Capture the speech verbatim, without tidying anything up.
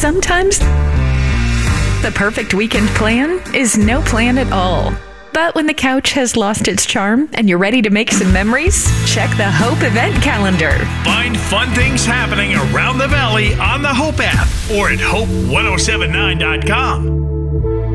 sometimes the perfect weekend plan is no plan at all. But when the couch has lost its charm and you're ready to make some memories, check the Hope event calendar. Find fun things happening around the valley on the Hope app or at hope ten seventy-nine dot com.